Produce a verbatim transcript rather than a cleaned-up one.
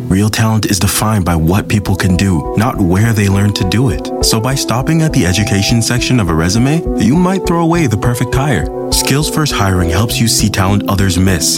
Real talent is defined by what people can do, not where they learn to do it. So by stopping at the education section of a resume, you might throw away the perfect hire. Skills First Hiring helps you see talent others miss